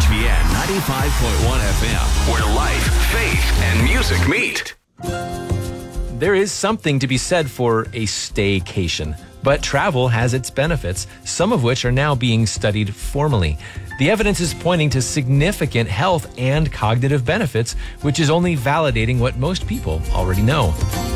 WHVN 95.1 FM, where life, faith, and music meet. There is something to be said for a staycation, but travel has its benefits, some of which are now being studied formally. The evidence is pointing to significant health and cognitive benefits, which is only validating what most people already know.